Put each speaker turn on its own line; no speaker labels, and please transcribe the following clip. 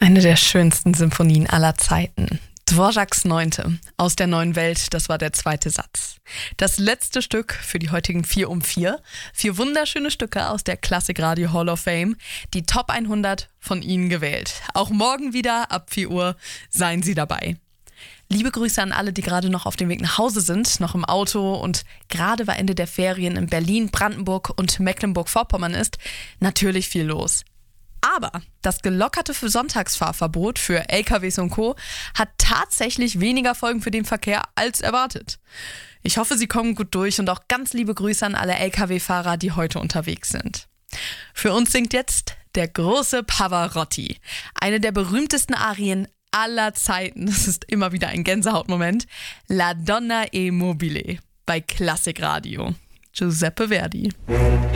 Eine der schönsten Symphonien aller Zeiten. Dvořáks 9. aus der neuen Welt, das war der zweite Satz. Das letzte Stück für die heutigen 4 um 4. 4 wunderschöne Stücke aus der Klassikradio Hall of Fame. Die Top 100 von Ihnen gewählt. Auch morgen wieder ab 4 Uhr seien Sie dabei. Liebe Grüße an alle, die gerade noch auf dem Weg nach Hause sind, noch im Auto und gerade bei Ende der Ferien in Berlin, Brandenburg und Mecklenburg-Vorpommern ist. Natürlich viel los. Aber das gelockerte Sonntagsfahrverbot für LKWs und Co. hat tatsächlich weniger Folgen für den Verkehr als erwartet. Ich hoffe, Sie kommen gut durch und auch ganz liebe Grüße an alle LKW-Fahrer, die heute unterwegs sind. Für uns singt jetzt der große Pavarotti. Eine der berühmtesten Arien aller Zeiten. Das ist immer wieder ein Gänsehautmoment. La Donna e Mobile bei Klassikradio. Giuseppe Verdi.